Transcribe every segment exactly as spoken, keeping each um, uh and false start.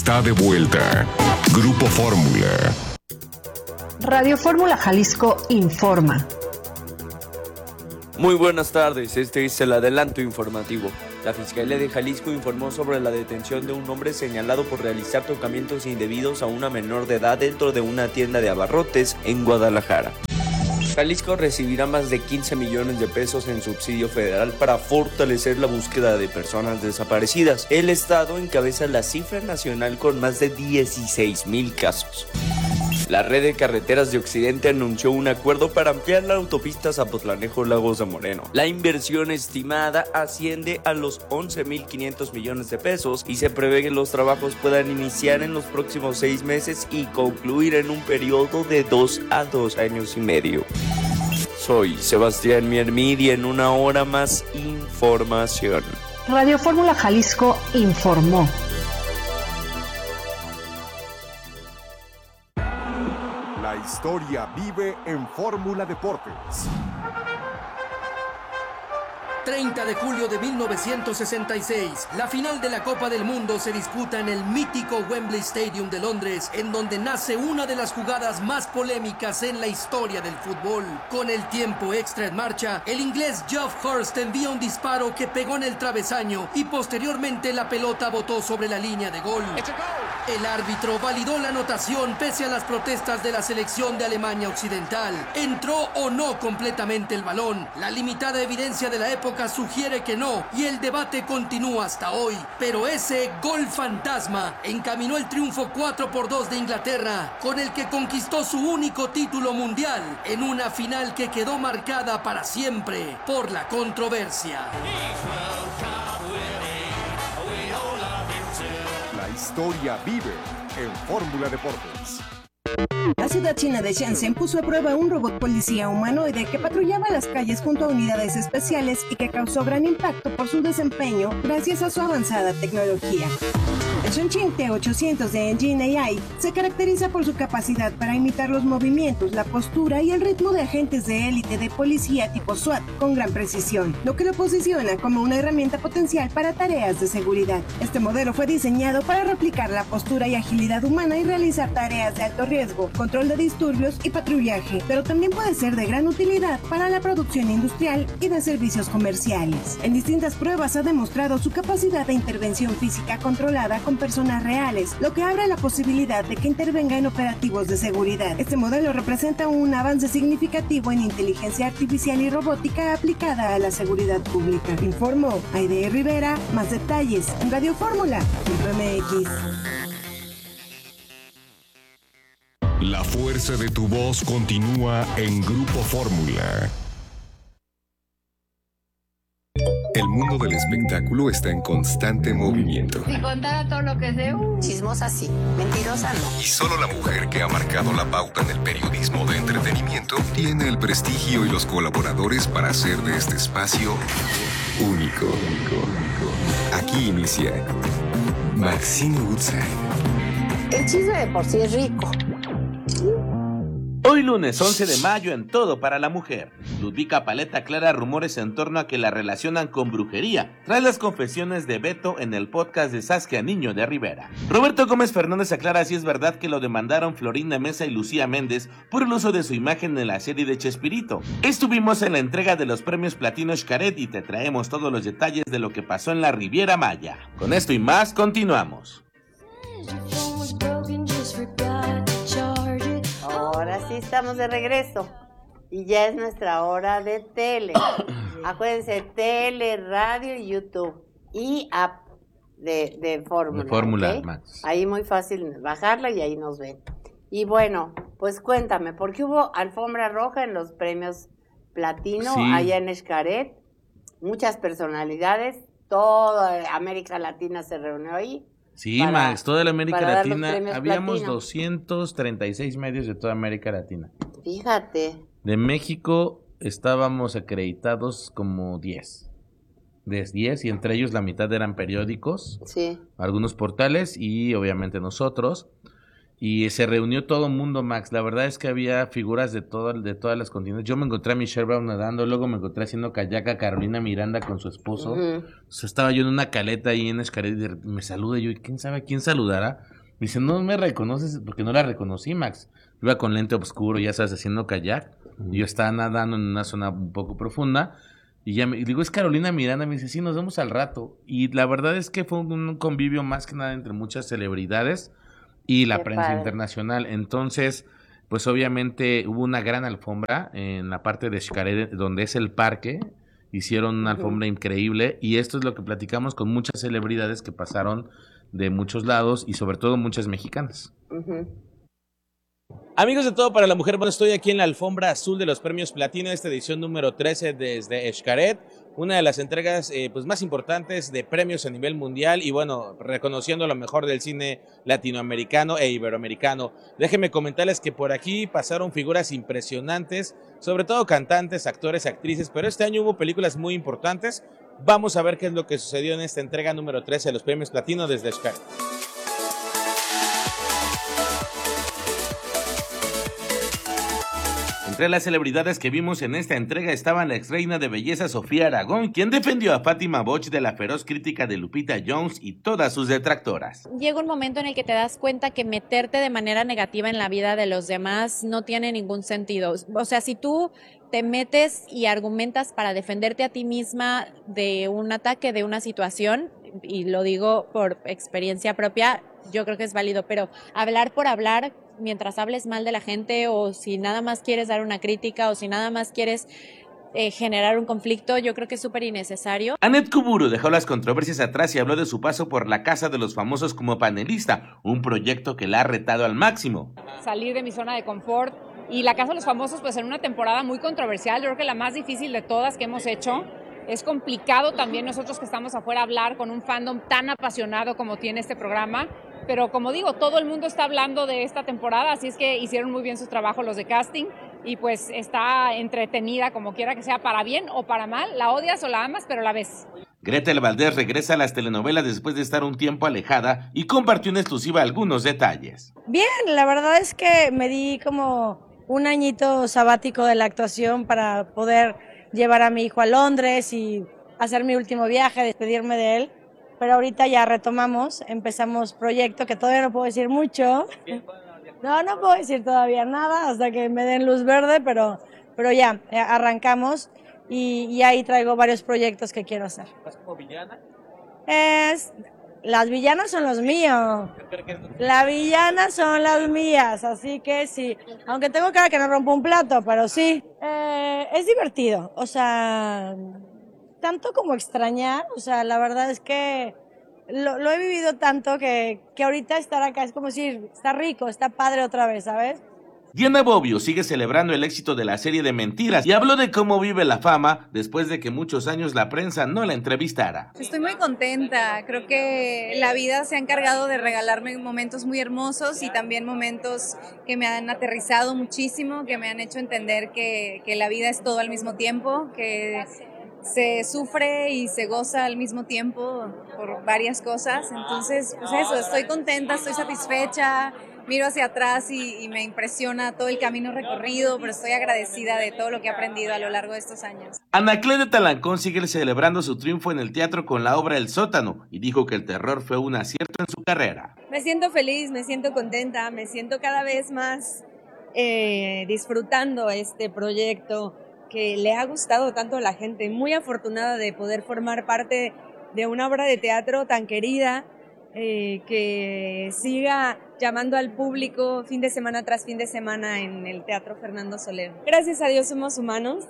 Está de vuelta. Grupo Fórmula. Radio Fórmula Jalisco informa. Muy buenas tardes, este es el adelanto informativo. La Fiscalía de Jalisco informó sobre la detención de un hombre señalado por realizar tocamientos indebidos a una menor de edad dentro de una tienda de abarrotes en Guadalajara. Jalisco recibirá más de quince millones de pesos en subsidio federal para fortalecer la búsqueda de personas desaparecidas. El estado encabeza la cifra nacional con más de dieciséis mil casos. La red de carreteras de Occidente anunció un acuerdo para ampliar la autopista Zapotlanejo-Lagos de Moreno. La inversión estimada asciende a los once mil quinientos millones de pesos y se prevé que los trabajos puedan iniciar en los próximos seis meses y concluir en un periodo de dos a dos años y medio. Soy Sebastián Miermid y en una hora más información. Radio Fórmula Jalisco informó. La historia vive en Fórmula Deportes. treinta de julio de mil novecientos sesenta y seis, la final de la Copa del Mundo se disputa en el mítico Wembley Stadium de Londres, en donde nace una de las jugadas más polémicas en la historia del fútbol. Con el tiempo extra en marcha, el inglés Geoff Hurst envía un disparo que pegó en el travesaño y posteriormente la pelota botó sobre la línea de gol. El árbitro validó la anotación pese a las protestas de la selección de Alemania Occidental. ¿Entró o no completamente el balón? La limitada evidencia de la época sugiere que no, y el debate continúa hasta hoy. Pero ese gol fantasma encaminó el triunfo cuatro por dos de Inglaterra, con el que conquistó su único título mundial, en una final que quedó marcada para siempre por la controversia. La historia vive en Fórmula Deportes. La ciudad china de Shenzhen puso a prueba un robot policía humanoide que patrullaba las calles junto a unidades especiales y que causó gran impacto por su desempeño gracias a su avanzada tecnología. El Chongqing T ochocientos de Engine A I se caracteriza por su capacidad para imitar los movimientos, la postura y el ritmo de agentes de élite de policía tipo SWAT con gran precisión, lo que lo posiciona como una herramienta potencial para tareas de seguridad. Este modelo fue diseñado para replicar la postura y agilidad humana y realizar tareas de alto riesgo, control de disturbios y patrullaje, pero también puede ser de gran utilidad para la producción industrial y de servicios comerciales. En distintas pruebas ha demostrado su capacidad de intervención física controlada con personas reales, lo que abre la posibilidad de que intervenga en operativos de seguridad. Este modelo representa un avance significativo en inteligencia artificial y robótica aplicada a la seguridad pública. Informó Aide Rivera. Más detalles en Radio Fórmula punto M X. La fuerza de tu voz continúa en Grupo Fórmula. El mundo del espectáculo está en constante movimiento. Si contara todo lo que sé, uh. Chismosa sí, mentirosa no. Y solo la mujer que ha marcado la pauta en el periodismo de entretenimiento tiene el prestigio y los colaboradores para hacer de este espacio único. Aquí inicia Maxine Woodside. El chisme de por sí es rico. Hoy lunes once de mayo en Todo para la Mujer, Ludvika Paleta aclara rumores en torno a que la relacionan con brujería, tras las confesiones de Beto en el podcast de Saskia Niño de Rivera. Roberto Gómez Fernández aclara si es verdad que lo demandaron Florinda Mesa y Lucía Méndez por el uso de su imagen en la serie de Chespirito. Estuvimos en la entrega de los premios Platino Xcaret y te traemos todos los detalles de lo que pasó en la Riviera Maya. Con esto y más, continuamos. Ahora sí estamos de regreso y ya es nuestra hora de tele. Acuérdense, tele, radio y YouTube y app de, de Fórmula. De Fórmula, ¿okay? Max. Ahí muy fácil bajarla y ahí nos ven. Y bueno, pues cuéntame, porque hubo alfombra roja en los premios Platino Sí. allá en Xcaret, muchas personalidades, toda América Latina se reunió ahí. Sí, para, Max, toda la América para dar los Latina, premios habíamos Platino. doscientos treinta y seis medios de toda América Latina. Fíjate. De México estábamos acreditados como diez. De diez, y entre ellos la mitad eran periódicos, Sí. algunos portales y obviamente nosotros. y se reunió todo el mundo, Max. La verdad es que había figuras de, todo, de todas las continentes. Yo me encontré a Michelle Brown nadando, luego me encontré haciendo kayak a Carolina Miranda con su esposo. Uh-huh. O sea, estaba yo en una caleta ahí en Xcaret y me saluda y yo, ¿quién sabe a quién saludará? Me dice, no me reconoces, porque no la reconocí, Max. Iba con lente oscuro, ya sabes, haciendo kayak. Uh-huh. Y yo estaba nadando en una zona un poco profunda. Y ya me y digo, es Carolina Miranda. Me dice, sí, nos vemos al rato. Y la verdad es que fue un convivio más que nada entre muchas celebridades y la Qué prensa padre. internacional. Entonces, pues obviamente hubo una gran alfombra en la parte de Xcaret, donde es el parque. Hicieron una alfombra uh-huh. increíble, y esto es lo que platicamos con muchas celebridades que pasaron de muchos lados y sobre todo muchas mexicanas. Uh-huh. Amigos de Todo para la Mujer, bueno, estoy aquí en la alfombra azul de los premios Platino, esta edición número trece desde Xcaret, una de las entregas eh, pues más importantes de premios a nivel mundial y bueno, reconociendo lo mejor del cine latinoamericano e iberoamericano. Déjenme comentarles que por aquí pasaron figuras impresionantes, sobre todo cantantes, actores, actrices, pero este año hubo películas muy importantes. Vamos a ver qué es lo que sucedió en esta entrega número trece de los premios Platino desde Xcaret. Entre las celebridades que vimos en esta entrega estaban la ex reina de belleza Sofía Aragón, quien defendió a Fátima Boch de la feroz crítica de Lupita Jones y todas sus detractoras. Llega un momento en el que te das cuenta que meterte de manera negativa en la vida de los demás no tiene ningún sentido. O sea, si tú te metes y argumentas para defenderte a ti misma de un ataque, de una situación, y lo digo por experiencia propia, yo creo que es válido, pero hablar por hablar, mientras hables mal de la gente, o si nada más quieres dar una crítica, o si nada más quieres eh, generar un conflicto, yo creo que es súper innecesario. Annette Kuburu dejó las controversias atrás y habló de su paso por la Casa de los Famosos como panelista, un proyecto que la ha retado al máximo. Salir de mi zona de confort, y la Casa de los Famosos pues en una temporada muy controversial, yo creo que la más difícil de todas que hemos hecho. Es complicado también nosotros que estamos afuera hablar con un fandom tan apasionado como tiene este programa, pero como digo, todo el mundo está hablando de esta temporada, así es que hicieron muy bien su trabajo los de casting y pues está entretenida como quiera que sea, para bien o para mal, la odias o la amas, pero la ves. Gretel Valdés regresa a las telenovelas después de estar un tiempo alejada y compartió en exclusiva algunos detalles. Bien, la verdad es que me di como un añito sabático de la actuación para poder llevar a mi hijo a Londres y hacer mi último viaje, despedirme de él, pero ahorita ya retomamos, empezamos proyecto que todavía no puedo decir mucho, no, no puedo decir todavía nada hasta que me den luz verde, pero, pero ya, arrancamos y, y ahí traigo varios proyectos que quiero hacer. ¿Vas como villana? Es... Las villanas son los míos, las villanas son las mías, así que sí, aunque tengo cara que no rompo un plato, pero sí, eh, es divertido, o sea, tanto como extrañar, o sea, la verdad es que lo, lo he vivido tanto que, que ahorita estar acá es como decir, está rico, está padre otra vez, ¿sabes? Diana Bobbio sigue celebrando el éxito de la serie de Mentiras y habló de cómo vive la fama después de que muchos años la prensa no la entrevistara. Estoy muy contenta, creo que la vida se ha encargado de regalarme momentos muy hermosos y también momentos que me han aterrizado muchísimo, que me han hecho entender que, que la vida es todo al mismo tiempo, que se sufre y se goza al mismo tiempo por varias cosas. Entonces, pues eso, estoy contenta, estoy satisfecha. Miro hacia atrás y, y me impresiona todo el camino recorrido, pero estoy agradecida de todo lo que he aprendido a lo largo de estos años. Anaclet de Talancón sigue celebrando su triunfo en el teatro con la obra El Sótano y dijo que el terror fue un acierto en su carrera. Me siento feliz, me siento contenta, me siento cada vez más eh, disfrutando este proyecto que le ha gustado tanto a la gente. Muy afortunada de poder formar parte de una obra de teatro tan querida, eh, que siga llamando al público fin de semana tras fin de semana en el Teatro Fernando Soler. Gracias a Dios somos humanos,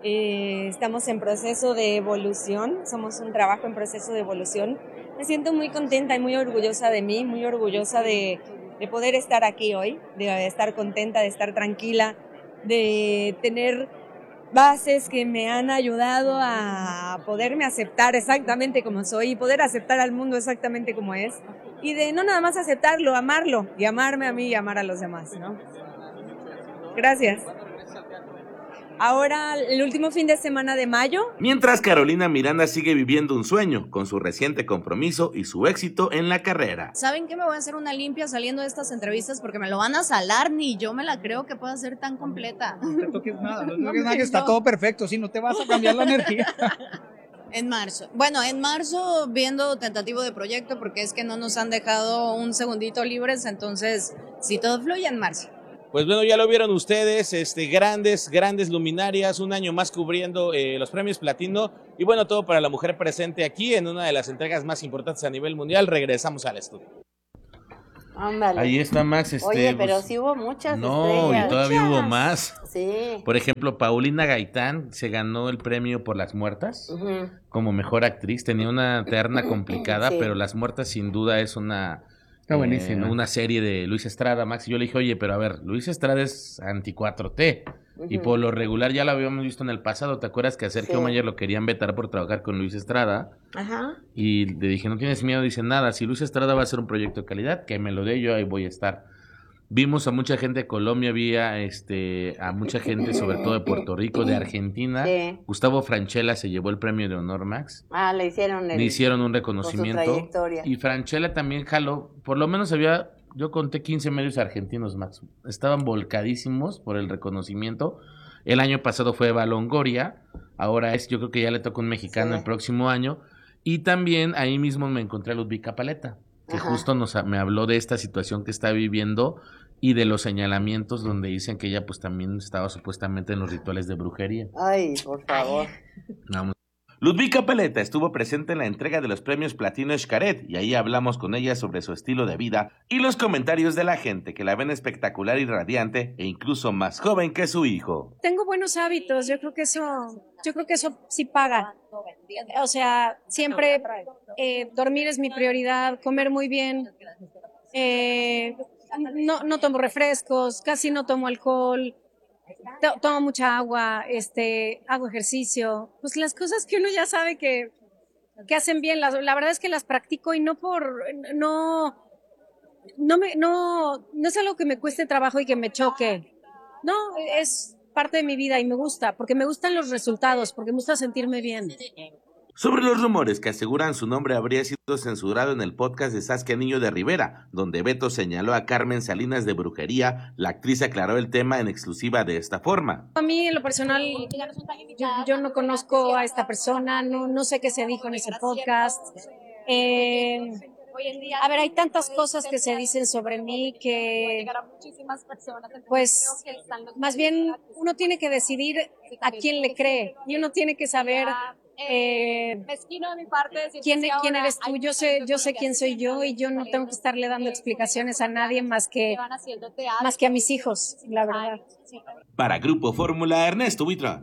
eh, estamos en proceso de evolución, somos un trabajo en proceso de evolución. Me siento muy contenta y muy orgullosa de mí, muy orgullosa de, de poder estar aquí hoy, de estar contenta, de estar tranquila, de tener bases que me han ayudado a poderme aceptar exactamente como soy y poder aceptar al mundo exactamente como es. Y de no nada más aceptarlo, amarlo, y amarme a mí y amar a los demás, ¿no? Gracias. ahora el último fin de semana de mayo. Mientras Carolina Miranda sigue viviendo un sueño con su reciente compromiso y su éxito en la carrera. ¿Saben qué? Me voy a hacer una limpia saliendo de estas entrevistas porque me lo van a salar, ni yo me la creo que pueda ser tan completa. No te toques nada, no te toques nada, que está todo perfecto, si no te vas a cambiar la energía. En marzo. Bueno, en marzo viendo tentativo de proyecto porque es que no nos han dejado un segundito libres, entonces si todo fluye en marzo. Pues bueno, ya lo vieron ustedes, este, grandes, grandes luminarias, un año más cubriendo eh, los premios Platino y bueno, todo para la mujer presente aquí en una de las entregas más importantes a nivel mundial. Regresamos al estudio. Ándale. Ahí está Max. Este, Oye, pero pues, sí hubo muchas No, estrellas. y todavía Muchas. hubo más. Sí. Por ejemplo, Paulina Gaitán se ganó el premio por Las Muertas Uh-huh. como mejor actriz. Tenía una terna complicada, Sí. pero Las Muertas sin duda es una... Está buenísima. Una serie de Luis Estrada, Max. Y yo le dije, oye, pero a ver, Luis Estrada es anti cuatro T. Y Ujú. por lo regular ya lo habíamos visto en el pasado. ¿Te acuerdas que a Sergio Sí. Mayer lo querían vetar por trabajar con Luis Estrada? Ajá. Y le dije, no tienes miedo. Dice, nada, si Luis Estrada va a hacer un proyecto de calidad, que me lo dé, yo ahí voy a estar. Vimos a mucha gente de Colombia, vi a, este, a mucha gente, sobre todo de Puerto Rico, de Argentina. Sí. Gustavo Francella se llevó el premio de honor, Max. Ah, le hicieron el... Le hicieron un por su reconocimiento. trayectoria. Y Francella también jaló, por lo menos había, yo conté quince medios argentinos, Max. Estaban volcadísimos por el reconocimiento. El año pasado fue Eva Longoria, ahora es, yo creo que ya le toca un mexicano Sí. el próximo año. Y también ahí mismo me encontré a Ludvika Paleta, que Ajá. justo nos, me habló de esta situación que está viviendo y de los señalamientos donde dicen que ella pues también estaba supuestamente en los rituales de brujería. Ay, por favor. Vamos. Ludvika Paleta estuvo presente en la entrega de los premios Platino Xcaret y ahí hablamos con ella sobre su estilo de vida y los comentarios de la gente que la ven espectacular y radiante e incluso más joven que su hijo. Tengo buenos hábitos, yo creo que eso, yo creo que eso sí paga. O sea, siempre eh, dormir es mi prioridad, comer muy bien, eh, no, no tomo refrescos, casi no tomo alcohol, to- tomo mucha agua, este, hago ejercicio, pues las cosas que uno ya sabe que, que hacen bien, la, la verdad es que las practico y no por, no, no me, no, no es algo que me cueste trabajo y que me choque, no, es parte de mi vida y me gusta, porque me gustan los resultados, porque me gusta sentirme bien. Sobre los rumores que aseguran su nombre habría sido censurado en el podcast de Saskia Niño de Rivera, donde Beto señaló a Carmen Salinas de brujería, la actriz aclaró el tema en exclusiva de esta forma. A mí, en lo personal, yo, yo no conozco a esta persona, no, no sé qué se dijo en ese podcast. Eh, a ver, hay tantas cosas que se dicen sobre mí que, pues, más bien uno tiene que decidir a quién le cree y uno tiene que saber eh, quién, quién eres tú. Yo sé, yo sé quién soy yo y yo no tengo que estarle dando explicaciones a nadie más que, más que a mis hijos, la verdad. Para Grupo Fórmula, Ernesto Buitrón.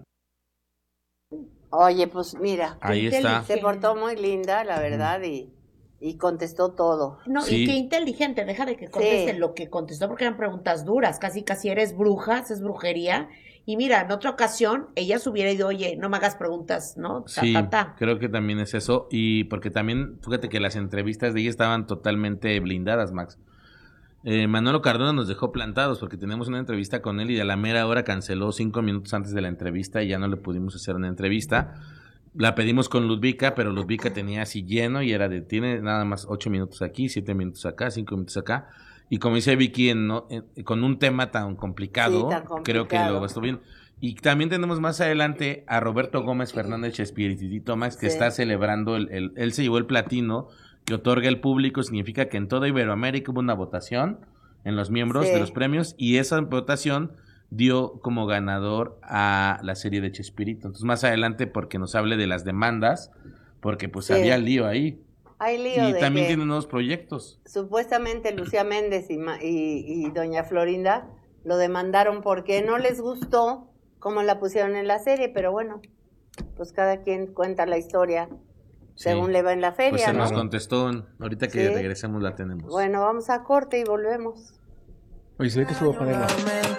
Oye, pues mira, Ahí está. se portó muy linda, la verdad, y, y contestó todo. No, Sí. y qué inteligente, deja de que conteste Sí. lo que contestó porque eran preguntas duras, casi casi eres bruja, es brujería. Y mira, en otra ocasión ella se hubiera ido, oye, no me hagas preguntas, ¿no? Ta, Sí, ta, ta. creo que también es eso. Y porque también, fíjate que las entrevistas de ella estaban totalmente blindadas, Max. Eh, Manolo Cardona nos dejó plantados porque tenemos una entrevista con él y a la mera hora canceló cinco minutos antes de la entrevista y ya no le pudimos hacer una entrevista. La pedimos con Ludvika, pero Ludvika tenía así lleno y era de, tiene nada más ocho minutos aquí, siete minutos acá, cinco minutos acá. Y como dice Vicky, en, no- en- con un tema tan complicado, Sí, tan creo que complicado. lo estuvo bien. Y también tenemos más adelante a Roberto Gómez Fernández Espiritito Max, que Sí. está celebrando, el, el- él se llevó el platino que otorga el público, significa que en toda Iberoamérica hubo una votación en los miembros Sí. de los premios y esa votación dio como ganador a la serie de Chespirito. Entonces más adelante porque nos hable de las demandas, porque pues Sí. había lío ahí. Hay lío Y de también que tiene nuevos proyectos. supuestamente Lucía Méndez y, Ma- y, y doña Florinda lo demandaron porque no les gustó cómo la pusieron en la serie, pero bueno, pues cada quien cuenta la historia según Sí. le va en la feria, Pues se ¿no? nos contestó, ahorita que Sí. regresemos la tenemos. Bueno, vamos a corte y volvemos. Oye, se ve que estuvo padre la-